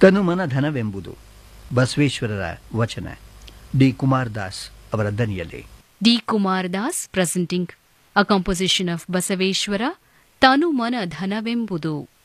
ತನುಮನ ಧನವೆಂಬುದು ಬಸವೇಶ್ವರರ ವಚನ. ಡಿ ಕುಮಾರ್ ದಾಸ್ ಅವರ ದನಿಯಲ್ಲಿ. D Kumar Das presenting a composition of Basaveshwara ತನುಮನ ಧನವೆಂಬುದು.